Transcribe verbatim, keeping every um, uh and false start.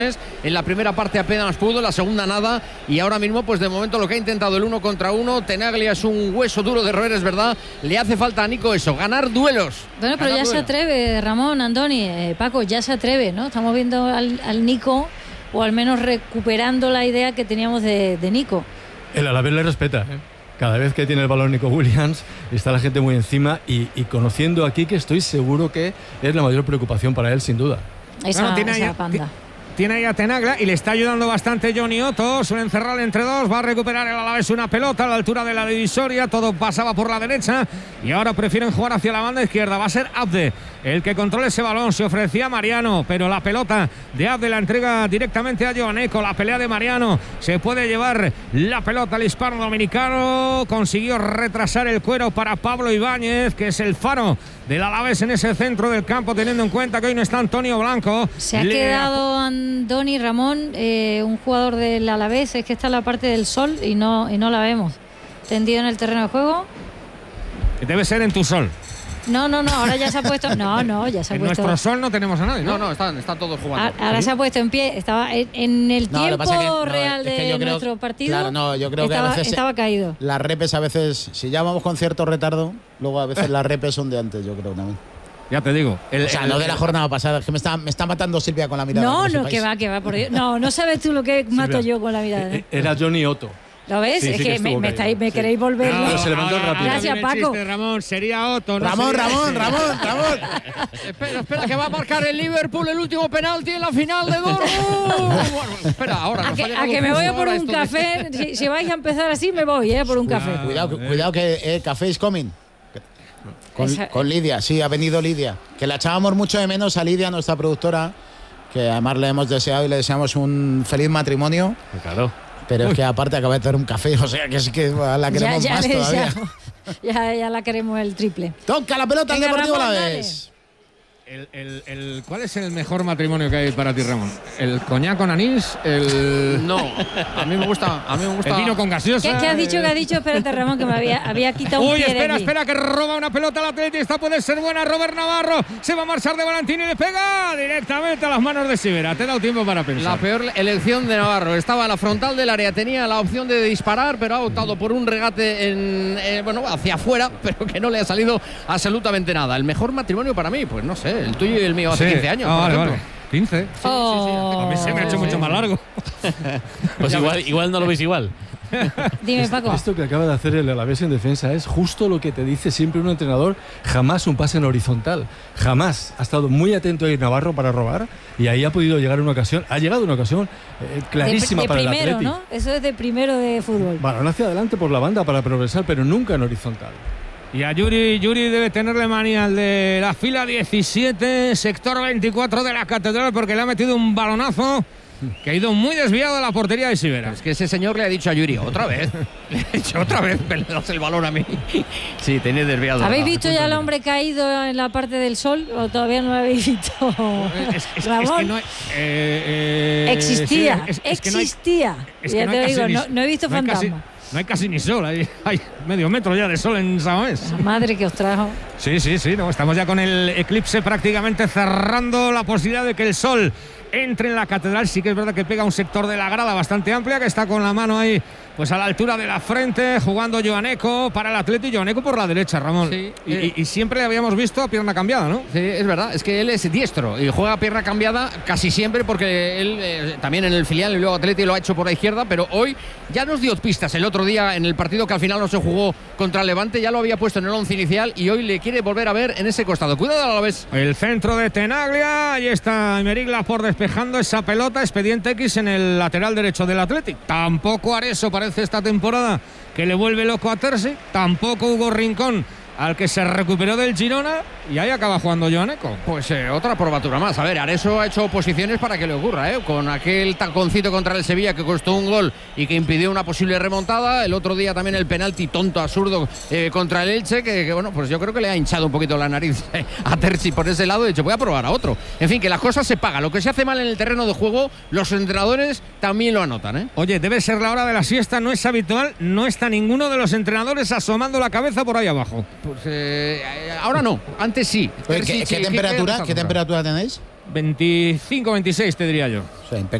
En la primera parte apenas pudo, la segunda nada, y ahora mismo pues de momento lo que ha intentado el uno contra uno. Tenaglia es un hueso duro de roer, es verdad. Le hace falta a Nico eso, ganar duelos. Bueno, pero ganar ya duelos. se atreve, Ramón, Andoni, eh, Paco, ya se atreve, ¿no? Estamos viendo al, al Nico, o al menos recuperando la idea que teníamos de, de Nico. El Alavés le respeta, ¿eh? Cada vez que tiene el balón Nico Williams está la gente muy encima, y, y conociendo aquí que estoy seguro que es la mayor preocupación para él, sin duda. Esa, bueno, tiene esa ahí, panda. Tiene ahí a Tenaglia y le está ayudando bastante Johnny Otto. Suelen cerrar entre dos. Va a recuperar el Alavés una pelota a la altura de la divisoria. Todo pasaba por la derecha y ahora prefieren jugar hacia la banda izquierda. Va a ser Abde el que controla ese balón. Se ofrecía Mariano, pero la pelota de Abde la entrega directamente a Joaneco. La pelea de Mariano. Se puede llevar la pelota al hispano dominicano. Consiguió retrasar el cuero para Pablo Ibáñez, que es el faro del Alavés en ese centro del campo, teniendo en cuenta que hoy no está Antonio Blanco. Se ha Le quedado Andoni, Ramón, eh, un jugador del Alavés, es que está en la parte del sol y no, y no la vemos. Tendido en el terreno de juego. Debe ser en tu sol. No, no, no, ahora ya se ha puesto. No, no, ya se ha En puesto. nuestro sol no tenemos a nadie, ¿no? No, no, están, están todos jugando. Ahora, ahora se ha puesto en pie. Estaba en, en el No, lo que tiempo pasa es que, no, real es que de yo creo- nuestro partido. Claro, no, yo creo que estaba, a veces estaba caído. las repes a veces, si ya vamos con cierto retardo, luego a veces las repes son de antes, yo creo también. Ya te digo. El, O sea, el- no de la jornada pasada, es que me está, me está matando Silvia con la mirada. No, que lo no, que sepáis. va, que va, por Dios. No, no sabes tú lo que mato Silvia, yo con la mirada. ¿no? eh, Era Johnny Otto. ¿Lo ves? sí, es sí que, que me, estuvo me, caído, estáis, me sí. queréis volver. Pero se levantó ahora- rápido. Gracias, ahora viene el Paco. chiste, Ramón, sería Otto. No Ramón, sería- Ramón, Ramón, Ramón. Espera, espera, que va a marcar el Liverpool el último penalti en la final de Dortmund. Bueno, espera, ahora. A nos que, ha a llegado que me voy a justo por ahora un esto de- café. Si, si vais a empezar así, me voy, ¿eh? Por un café. Cuidado, cuidado que eh, café is coming. Con, Esa- con Lidia, sí, ha venido Lidia. Que la echábamos mucho de menos a Lidia, nuestra productora, que además le hemos deseado y le deseamos un feliz matrimonio. Claro. Pero es que aparte acaba de hacer un café, o sea que es que la Ya, queremos ya, más le- todavía. ya, ya, ya la queremos el triple. Toca la pelota al Venga, Deportivo Ramón, Alavés. El, el, el, ¿Cuál es el mejor matrimonio que hay para ti, Ramón? ¿El coñac con anís? ¿El, No, a mí me gusta. A mí me gusta. el vino con gaseosa? ¿Qué, qué has dicho? eh, ¿Qué has dicho? Espérate, Ramón, que me había, había quitado un Uy, pie de espera, aquí. espera, que roba una pelota al Atleti. Esta puede ser buena. Robert Navarro se va a marchar de Valentino y le pega directamente a las manos de Sivera. Te he dado tiempo para pensar. La peor elección de Navarro. Estaba a la frontal del área, tenía la opción de disparar, pero ha optado por un regate en, eh, bueno, hacia afuera, pero que no le ha salido absolutamente nada. El mejor matrimonio para mí, pues no sé, el tuyo y el mío hace Sí. quince años. Ah, por vale, ejemplo. vale. quince. Oh. A mí se me ha hecho mucho más largo. Pues igual, igual no lo veis igual. Dime, Paco. Esto que acaba de hacer el Alavés en defensa es justo lo que te dice siempre un entrenador. Jamás un pase en horizontal. Jamás. Ha estado muy atento ahí Navarro para robar y ahí ha podido llegar una ocasión. Ha llegado una ocasión eh, clarísima de, de para primero, el Atleti. ¿no? Eso es de primero de fútbol. Balón hacia adelante por la banda para progresar, pero nunca en horizontal. Y a Yuri, Yuri debe tenerle manía al de la fila diecisiete, sector veinticuatro de la Catedral, porque le ha metido un balonazo que ha ido muy desviado de la portería de Sivera. Es que ese señor le ha dicho a Yuri, otra vez. Le ha dicho otra vez, me le das el balón a mí. Sí, tenía desviado. ¿Habéis la- visto ya al hombre caído en la parte del sol o todavía no lo habéis visto? Es, es- es Ramón, que no hay, eh, eh, existía, sí, es- es que no hay- existía. es que ya no te hay digo, casi ni- no, no he visto no hay casi- fantasma. No hay casi ni sol, hay, hay medio metro ya de sol en Samamés. La madre que os trajo. Sí, sí, sí, no, estamos ya con el eclipse prácticamente cerrando la posibilidad de que el sol entre en la catedral. Sí que es verdad que pega un sector de la grada bastante amplia, que está con la mano ahí pues a la altura de la frente, jugando Joaneco para el Atleti, Joaneco por la derecha, Ramón. Sí, y, eh. y- y siempre le habíamos visto a pierna cambiada, ¿no? Sí, es verdad, es que él es diestro y juega a pierna cambiada casi siempre porque él eh, también en el filial y luego Atleti lo ha hecho por la izquierda, pero hoy ya nos dio pistas el otro día en el partido que al final no se jugó contra el Levante, ya lo había puesto en el once inicial y hoy le quiere volver a ver en ese costado. Cuidado a la vez. El centro de Tenaglia, ahí está Aymeric Laporte despejando esa pelota, expediente X en el lateral derecho del Athletic. Tampoco Areso parece esta temporada que le vuelve loco a Terzi, tampoco Hugo Rincón, al que se recuperó del Girona, y ahí acaba jugando Joaneco. Pues eh, otra probatura más. A ver, Areso ha hecho oposiciones para que le ocurra, ¿eh? Con aquel taconcito contra el Sevilla que costó un gol y que impidió una posible remontada. El otro día también el penalti tonto, absurdo eh, contra el Elche, que, que bueno, pues yo creo que le ha hinchado un poquito la nariz eh, a Terzi por ese lado. De hecho, voy a probar a otro. En fin, que las cosas se pagan. Lo que se hace mal en el terreno de juego, los entrenadores también lo anotan, ¿eh? Oye, debe ser la hora de la siesta, no es habitual, no está ninguno de los entrenadores asomando la cabeza por ahí abajo. Pues eh, ahora no, antes sí. Oye, Terzi, ¿qué, qué sí, temperatura, ¿qué- ¿Qué qué- temperatura tenéis? veinticinco, veintiséis te diría yo. impecable.